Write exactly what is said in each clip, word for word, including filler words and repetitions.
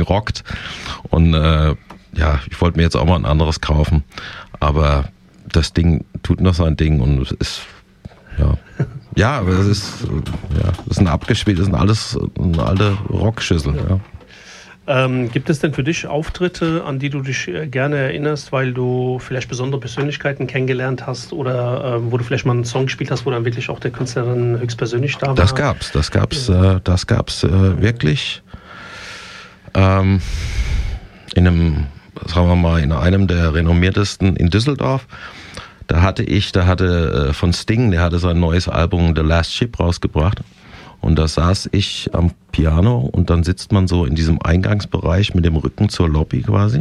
gerockt. Und äh, ja, ich wollte mir jetzt auch mal ein anderes kaufen. Aber das Ding tut noch sein Ding und es ist, ja. Ja, aber es ist, ja, das ist ein abgespielt, das ist alles eine alte Rockschüssel, ja. ja. Ähm, gibt es denn für dich Auftritte, an die du dich gerne erinnerst, weil du vielleicht besondere Persönlichkeiten kennengelernt hast oder ähm, wo du vielleicht mal einen Song gespielt hast, wo dann wirklich auch der Künstler dann höchstpersönlich da war? Das gab's, das gab's, äh, das gab's äh, wirklich ähm, in einem, sagen wir mal, in einem der renommiertesten in Düsseldorf. Da hatte ich, da hatte äh, von Sting, der hatte sein neues Album The Last Ship rausgebracht. Und da saß ich am Piano und dann sitzt man so in diesem Eingangsbereich mit dem Rücken zur Lobby quasi.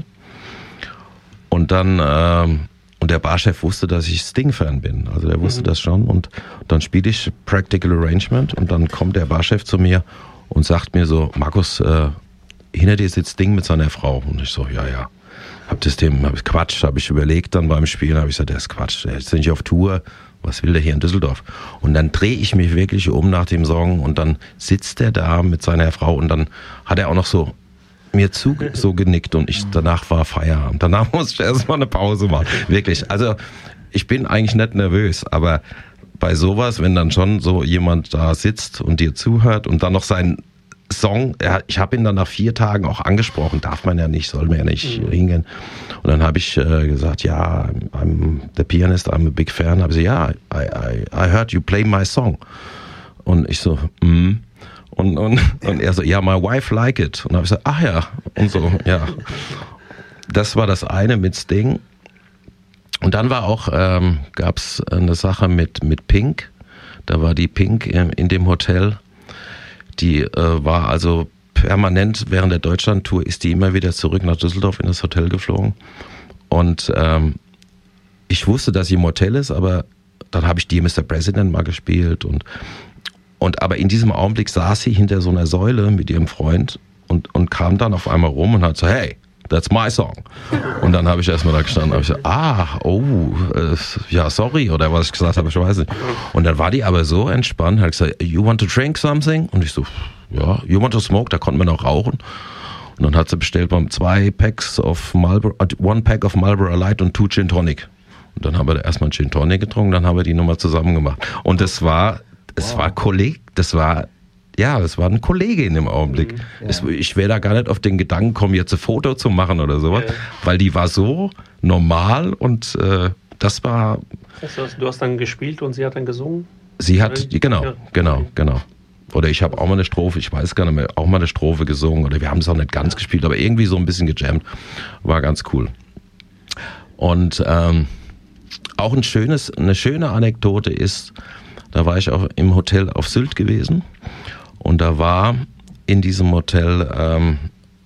Und dann, ähm, und der Barchef wusste, dass ich Sting-Fan bin. Also der wusste mhm. das schon. Und dann spiele ich Practical Arrangement und dann kommt der Barchef zu mir und sagt mir so, Markus, äh, hinter dir sitzt Sting mit seiner Frau. Und ich so, ja, ja. Hab das dem, hab ich Quatsch, habe ich überlegt dann beim Spielen, habe ich gesagt, der ist Quatsch, der ist nicht auf Tour. Was will der hier in Düsseldorf? Und dann drehe ich mich wirklich um nach dem Song und dann sitzt er da mit seiner Frau und dann hat er auch noch so mir zu so genickt und ich danach war Feierabend. Danach musste ich erstmal eine Pause machen. Wirklich. Also ich bin eigentlich nicht nervös, aber bei sowas, wenn dann schon so jemand da sitzt und dir zuhört und dann noch seinen Song, ja, ich habe ihn dann nach vier Tagen auch angesprochen, darf man ja nicht, soll man ja nicht mhm. hingehen. Und dann habe ich äh, gesagt, ja, I'm, I'm the pianist, I'm a big fan. Habe ich gesagt, ja, I, I, I heard you play my song. Und ich so, mm. und, und, und er so, ja, my wife like it. Und dann habe ich gesagt, ach ja, und so, ja. Das war das eine mit Sting. Und dann war auch, ähm, gab es eine Sache mit, mit Pink. Da war die Pink in, in dem Hotel. Die äh, war also permanent während der Deutschlandtour ist die immer wieder zurück nach Düsseldorf in das Hotel geflogen. Und ähm, ich wusste, dass sie im Hotel ist, aber dann habe ich die Mister President mal gespielt. Und, und aber in diesem Augenblick saß sie hinter so einer Säule mit ihrem Freund und, und kam dann auf einmal rum und hat so, hey, that's my song. Und dann habe ich erstmal da gestanden, habe ich gesagt, ah, oh, äh, ja, sorry, oder was ich gesagt habe, ich weiß nicht. Und dann war die aber so entspannt, hat gesagt, you want to drink something? Und ich so, ja, you want to smoke? Da konnte man auch rauchen. Und dann hat sie bestellt beim zwei Packs of Marlboro, one Pack of Marlboro Light und two Gin Tonic. Und dann haben wir erstmal einen Gin Tonic getrunken, dann haben wir die Nummer zusammen gemacht. Und das war, es wow. war Kolleg, das war Ja, das war ein Kollege in dem Augenblick. Mhm, ja. es, ich wäre da gar nicht auf den Gedanken gekommen, jetzt ein Foto zu machen oder sowas, ja. weil die war so normal und äh, das war... Das heißt, du hast dann gespielt und sie hat dann gesungen? Sie hat, die, genau, ja. genau, genau. Oder ich habe auch mal eine Strophe, ich weiß gar nicht mehr, auch mal eine Strophe gesungen oder wir haben es auch nicht ganz ja. gespielt, aber irgendwie so ein bisschen gejammt. War ganz cool. Und ähm, auch ein schönes, eine schöne Anekdote ist, da war ich auch im Hotel auf Sylt gewesen. Und da war in diesem Hotel ähm,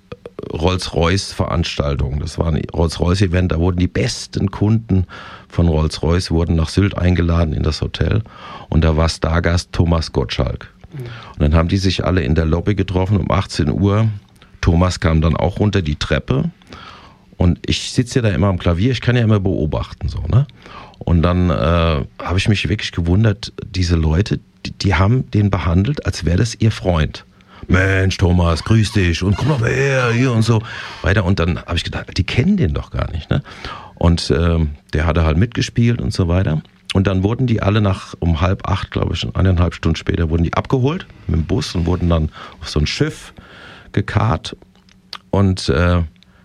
Rolls-Royce-Veranstaltung. Das war ein Rolls-Royce-Event, da wurden die besten Kunden von Rolls-Royce wurden nach Sylt eingeladen in das Hotel. Und da war Stargast Thomas Gottschalk. Mhm. Und dann haben die sich alle in der Lobby getroffen um achtzehn Uhr. Thomas kam dann auch runter die Treppe. Und ich sitze ja da immer am Klavier, ich kann ja immer beobachten. so, ne? Und dann äh, habe ich mich wirklich gewundert, diese Leute, die, die haben den behandelt, als wäre das ihr Freund. Mensch, Thomas, grüß dich und komm doch mal her, hier und so weiter. Und dann habe ich gedacht, die kennen den doch gar nicht. Ne? Und ähm, der hatte halt mitgespielt und so weiter. Und dann wurden die alle nach um halb acht, glaube ich, eineinhalb Stunden später, wurden die abgeholt mit dem Bus und wurden dann auf so ein Schiff gekarrt. Und äh,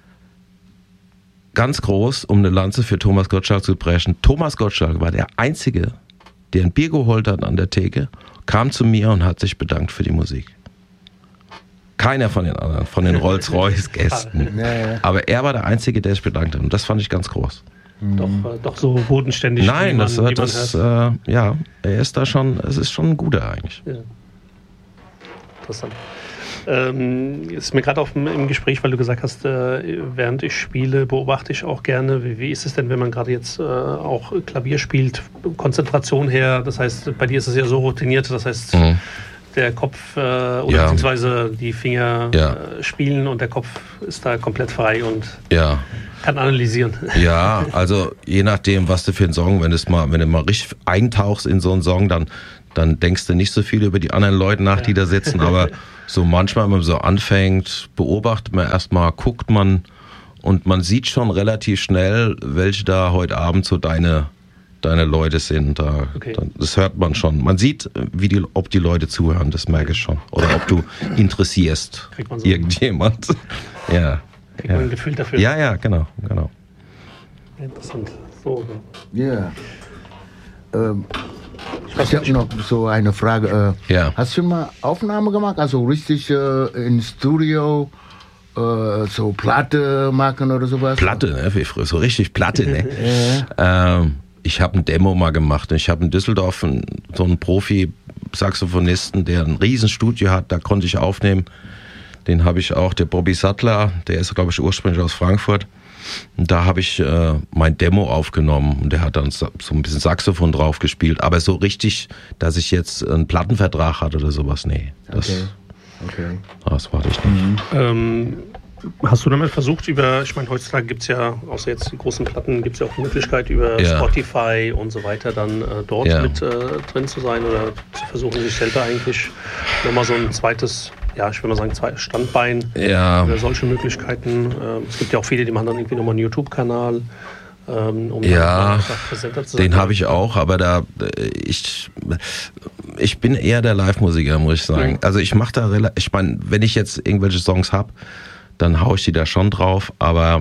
ganz groß, um eine Lanze für Thomas Gottschalk zu brechen. Thomas Gottschalk war der Einzige, der ein Bier geholt hat an der Theke, kam zu mir und hat sich bedankt für die Musik. Keiner von den anderen, von den Rolls-Royce-Gästen. Ja, ja. Aber er war der Einzige, der sich bedankt hat. Und das fand ich ganz groß. Doch, doch so bodenständig. Nein, das, man, das, äh, ja, er ist da schon, es ist schon ein guter eigentlich. Ja. Interessant. Ähm, ist mir gerade im Gespräch, weil du gesagt hast, äh, während ich spiele, beobachte ich auch gerne. Wie, wie ist es denn, wenn man gerade jetzt äh, auch Klavier spielt, Konzentration her? Das heißt, bei dir ist es ja so routiniert, das heißt, mhm. der Kopf äh, oder ja. beziehungsweise die Finger ja. äh, spielen und der Kopf ist da komplett frei und ja. kann analysieren. Ja, also je nachdem, was du für einen Song, wenn du mal, wenn du mal richtig eintauchst in so einen Song, dann dann denkst du nicht so viel über die anderen Leute nach, die da sitzen, aber so manchmal, wenn man so anfängt, beobachtet man erstmal, guckt man und man sieht schon relativ schnell, welche da heute Abend so deine, deine Leute sind. Da, okay. Das hört man schon. Man sieht, wie die, ob die Leute zuhören, das merke ich schon. Oder ob du interessierst Kriegt man so irgendjemand. Ja. Kriegt man ein Gefühl dafür. Ja, ja, genau, genau. Interessant. So. Ja. Ähm, ich habe noch so eine Frage. Äh, ja. Hast du schon mal Aufnahme gemacht? Also richtig äh, im Studio, äh, so Platte machen oder sowas? Platte, ne? Wie früher, so richtig Platte, ne? ja. ähm, ich habe ein Demo mal gemacht. Ich habe in Düsseldorf einen, so einen Profi-Saxophonisten, der ein Riesenstudio hat, da konnte ich aufnehmen. Den habe ich auch, der Bobby Sattler, der ist, glaube ich, ursprünglich aus Frankfurt. Und da habe ich äh, mein Demo aufgenommen und der hat dann so ein bisschen Saxophon drauf gespielt. Aber so richtig, dass ich jetzt einen Plattenvertrag hatte oder sowas, nee. Das, okay. Okay. das war ich nicht. Mhm. Ähm, hast du damit versucht, über, ich meine, heutzutage gibt es ja, außer jetzt die großen Platten, gibt es ja auch die Möglichkeit, über ja. Spotify und so weiter dann äh, dort ja. mit äh, drin zu sein oder zu versuchen, sich selber eigentlich nochmal so ein zweites, ja, ich würde mal sagen, zwei Standbein ja. oder solche Möglichkeiten. Ähm, es gibt ja auch viele, die machen dann irgendwie nochmal einen YouTube-Kanal, ähm, um ja, präsenter zu sein. Den habe ich auch, aber da ich ich bin eher der Live-Musiker, muss ich sagen. Mhm. Also ich mache da relativ, ich meine, wenn ich jetzt irgendwelche Songs habe, dann haue ich die da schon drauf, aber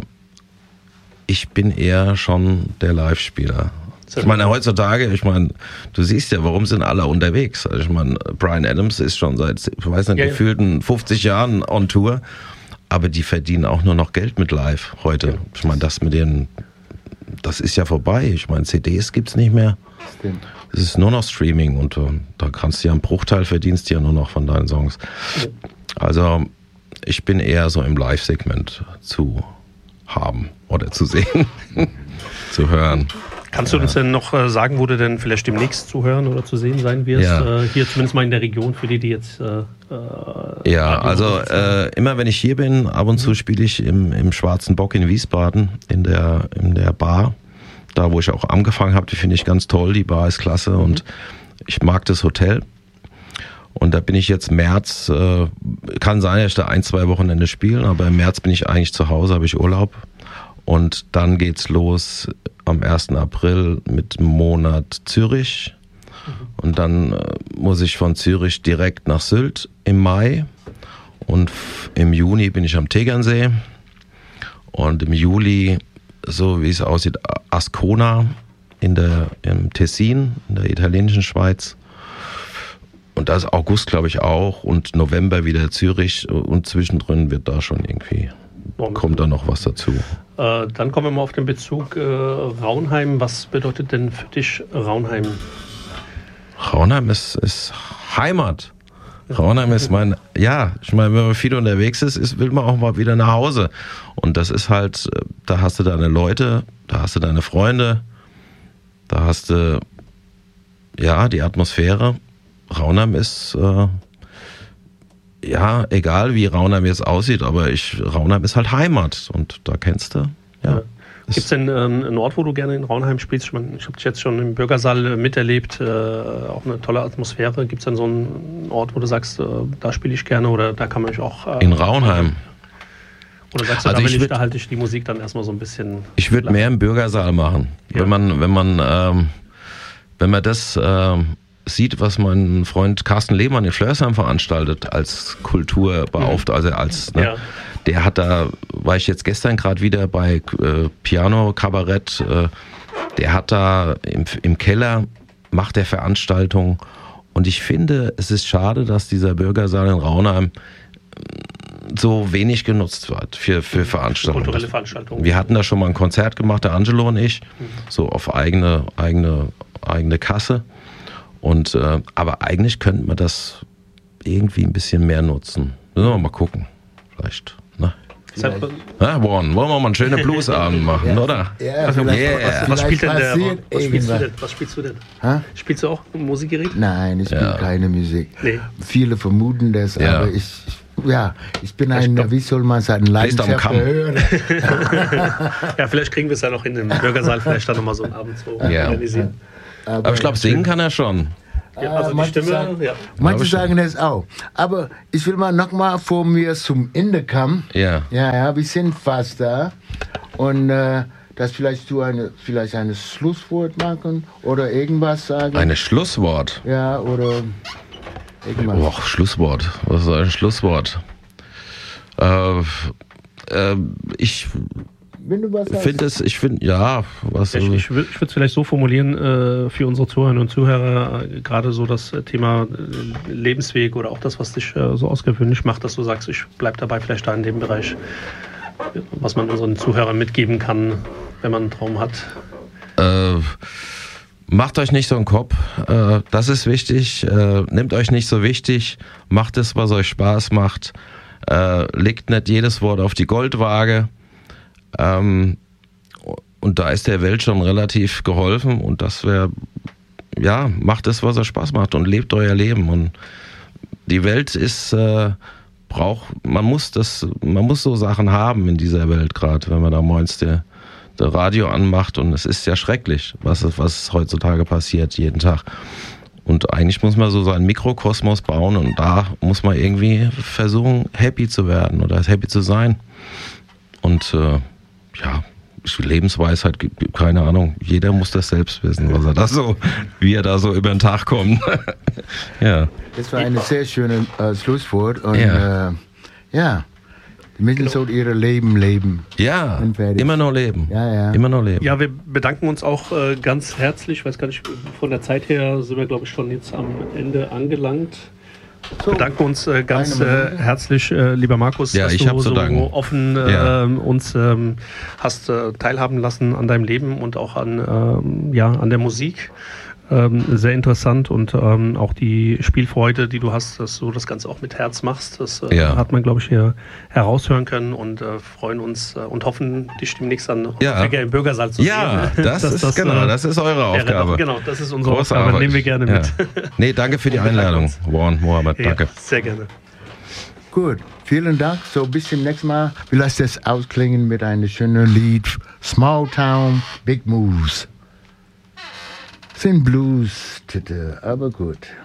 ich bin eher schon der Live-Spieler. Ich meine, heutzutage, ich meine, du siehst ja, warum sind alle unterwegs? Also ich meine, Bryan Adams ist schon seit, ich weiß nicht, ja, gefühlten fünfzig Jahren on Tour, aber die verdienen auch nur noch Geld mit Live heute. Ja. Ich meine, das mit den, das ist ja vorbei. Ich meine, C Ds gibt's nicht mehr. Stimmt. Es ist nur noch Streaming und uh, da kannst du ja einen Bruchteil verdienst ja nur noch von deinen Songs. Ja. Also ich bin eher so im Live-Segment zu haben oder zu sehen, zu hören. Kannst du uns denn noch äh, sagen, wo du denn vielleicht demnächst zu hören oder zu sehen sein wirst? Ja. Äh, hier zumindest mal in der Region, für die, die jetzt... Äh, ja, also äh, immer wenn ich hier bin, ab und zu spiele ich im, im Schwarzen Bock in Wiesbaden, in der, in der Bar. Da, wo ich auch angefangen habe, die finde ich ganz toll. Die Bar ist klasse mhm. und ich mag das Hotel. Und da bin ich jetzt März, äh, kann sein, dass ich da ein, zwei Wochenende spiele, aber im März bin ich eigentlich zu Hause, habe ich Urlaub. Und dann geht's los am ersten April mit dem Monat Zürich. Mhm. Und dann äh, muss ich von Zürich direkt nach Sylt im Mai. Und f- im Juni bin ich am Tegernsee. Und im Juli, so wie es aussieht, Ascona in der, im Tessin, in der italienischen Schweiz. Und da ist August, glaube ich, auch. Und November wieder Zürich. Und zwischendrin wird da schon irgendwie... kommt da noch was dazu. Äh, dann kommen wir mal auf den Bezug äh, Raunheim. Was bedeutet denn für dich Raunheim? Raunheim ist, ist Heimat. Raunheim ist mein, ja, ich meine, wenn man viel unterwegs ist, ist, will man auch mal wieder nach Hause. Und das ist halt, da hast du deine Leute, da hast du deine Freunde, da hast du, ja, die Atmosphäre. Raunheim ist, äh, ja, egal wie Raunheim jetzt aussieht, aber ich, Raunheim ist halt Heimat und da kennst du, ja. ja. Gibt es denn ähm, einen Ort, wo du gerne in Raunheim spielst? Ich, mein, ich habe dich jetzt schon im Bürgersaal äh, miterlebt, äh, auch eine tolle Atmosphäre. Gibt es denn so einen Ort, wo du sagst, äh, da spiele ich gerne oder da kann man mich auch... Äh, in Raunheim? Oder sagst du, also da, ich, ich, da halte ich die Musik dann erstmal so ein bisschen... Ich würde mehr im Bürgersaal machen. Ja. Wenn man, wenn man, ähm, wenn man das... Ähm, sieht, was mein Freund Carsten Lehmann in Flörsheim veranstaltet als Kulturbeauftragter, also als, ne, ja. der hat da, war ich jetzt gestern gerade wieder bei äh, Piano Kabarett, äh, der hat da im, im Keller, macht der Veranstaltung und ich finde, es ist schade, dass dieser Bürgersaal in Raunheim so wenig genutzt wird für, für Veranstaltungen. Kulturelle Veranstaltungen. Wir hatten da schon mal ein Konzert gemacht, der Angelo und ich, mhm. so auf eigene, eigene, eigene Kasse. Und, äh, aber eigentlich könnte man das irgendwie ein bisschen mehr nutzen. Müssen wir mal gucken. Vielleicht. Ne? Vielleicht. Ja, Warren, wollen wir mal einen schönen Bluesabend machen, ja. oder? Ja, also, yeah. was, was, spielt denn der, was, spielst du denn? Was spielst du denn? Ha? Spielst du auch ein Musikgerät? Nein, ich spiele ja. keine Musik. Nee. Viele vermuten das, ja. aber ich, ja, ich bin ein, ich wie soll man sagen, leidenschaftlicher Hörer. Ja, vielleicht kriegen wir es ja noch in dem Bürgersaal, vielleicht dann nochmal so einen Abend so ja. organisieren. Aber, aber ich glaube, singen kann er schon. Ja, also die manche Stimme, sagen, ja. manche sagen das auch. Aber ich will mal nochmal vor mir zum Ende kommen. Ja. Ja, ja, wir sind fast da. Und äh, dass vielleicht du eine, vielleicht ein Schlusswort machen oder irgendwas sagen. Ein Schlusswort? Ja, oder irgendwas. Boah, Schlusswort. Was ist ein Schlusswort? Äh, äh, ich Wenn du was finde es, ich finde, ja, was. Ich, ich würde es vielleicht so formulieren, äh, für unsere Zuhörerinnen und Zuhörer, äh, gerade so das Thema äh, Lebensweg oder auch das, was dich äh, so ausgewöhnlich macht, dass du sagst, ich bleib dabei, vielleicht da in dem Bereich, was man unseren Zuhörern mitgeben kann, wenn man einen Traum hat. Äh, macht euch nicht so einen Kopf, äh, das ist wichtig, äh, nehmt euch nicht so wichtig, macht es, was euch Spaß macht, äh, legt nicht jedes Wort auf die Goldwaage. Ähm, und da ist der Welt schon relativ geholfen und das wäre, ja, macht es, was euch Spaß macht und lebt euer Leben und die Welt ist, äh, braucht, man muss das, man muss so Sachen haben in dieser Welt gerade, wenn man da morgens der, der Radio anmacht und es ist ja schrecklich, was, was heutzutage passiert, jeden Tag. Und eigentlich muss man so seinen Mikrokosmos bauen und da muss man irgendwie versuchen, happy zu werden oder happy zu sein. Und äh, ja, Lebensweisheit, keine Ahnung, jeder muss das selbst wissen, was er da so, wie er da so über den Tag kommt. Ja. Das war ein sehr schönes äh, Schlusswort. Und Ja. äh, ja, die Menschen sollten ihr Leben leben. Ja, Und fertig. immer noch leben. Ja, ja. Immer noch leben. Ja, wir bedanken uns auch äh, ganz herzlich. Ich weiß gar nicht, von der Zeit her sind wir, glaube ich, schon jetzt am Ende angelangt. So, Bedanken uns äh, ganz Eine äh, Minute. herzlich, äh, lieber Markus, Ja, dass ich du hab zu so danken. offen äh, Ja. uns ähm, hast äh, teilhaben lassen an deinem Leben und auch an, ähm, ja, an der Musik. Ähm, sehr interessant und ähm, auch die Spielfreude, die du hast, dass du das Ganze auch mit Herz machst, das äh, Ja. hat man, glaube ich, hier heraushören können und äh, freuen uns äh, und hoffen, dich demnächst an Ja. Figger im Bürgersaal zu Ja, sehen. das Dass ist genau, äh, das ist eure wäre Aufgabe. Doch, genau, das ist unsere Großartig. Aufgabe, nehmen wir gerne mit. Ja. Nee, danke für die Und bedanken Einladung, uns. Warren Mohammed, danke. Ja, sehr gerne. Gut, vielen Dank. So, bis zum nächsten Mal. Wir lassen das ausklingen mit einem schönen Lied. Small Town, Big Moves. Sind Blues, Titel, aber gut.